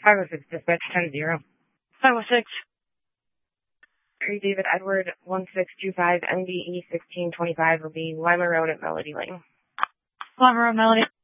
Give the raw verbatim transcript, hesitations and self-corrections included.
five oh six dispatch, ten zero. five oh six. Mary David Edward, one six two five, N B E sixteen twenty-five will be Lima Road at Melody Lane. Lima Road, Melody.